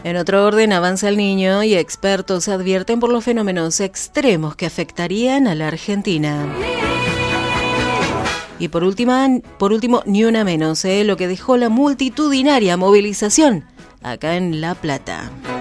En otro orden, avanza el Niño y expertos advierten por los fenómenos extremos que afectarían a la Argentina. Y por último, ni una menos, lo que dejó la multitudinaria movilización acá en La Plata.